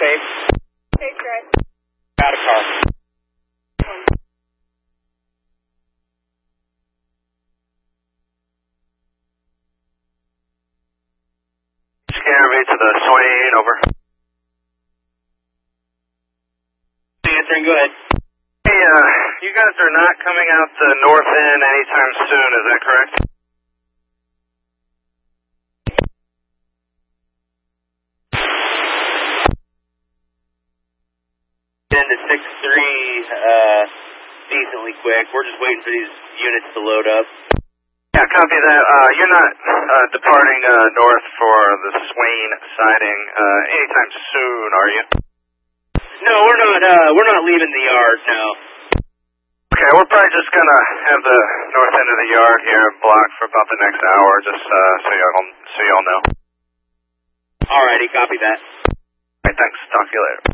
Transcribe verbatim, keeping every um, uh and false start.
safe. Safe drive. Got a car. Scanner me to the Swain, over. Answering, go ahead. Hey, uh, you guys are not coming out the north end anytime soon, is that correct? ten to six three, uh, decently quick. We're just waiting for these units to load up. Yeah, copy that. Uh, you're not uh, departing uh, north for the Swain sighting uh, anytime soon, are you? No, we're not, uh, we're not leaving the yard, no. Okay, we're probably just gonna have the north end of the yard here blocked for about the next hour, just uh, so y'all so y'all know. Alrighty, copy that. Alright, thanks. Talk to you later.